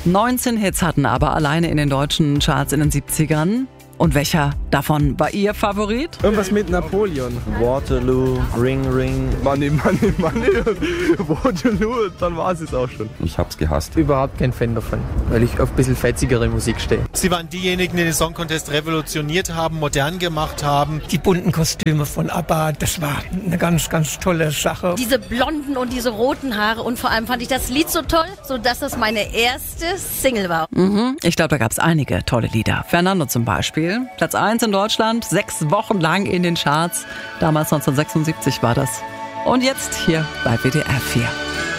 19 Hits hatten aber alleine in den deutschen Charts in den 70ern. Und welcher davon war Ihr Favorit? Irgendwas mit Napoleon. Waterloo, Ring Ring. Money, Money, Money. Waterloo, dann war es auch schon. Ich hab's gehasst. Überhaupt kein Fan davon, weil ich auf ein bisschen fetzigere Musik stehe. Sie waren diejenigen, die den Song Contest revolutioniert haben, modern gemacht haben. Die bunten Kostüme von ABBA, das war eine ganz, ganz tolle Sache. Diese blonden und diese roten Haare und vor allem fand ich das Lied so toll, sodass das meine erste Single war. Ich glaube, da gab es einige tolle Lieder. Fernando zum Beispiel. Platz 1 in Deutschland, 6 Wochen lang in den Charts. Damals 1976 war das. Und jetzt hier bei WDR 4.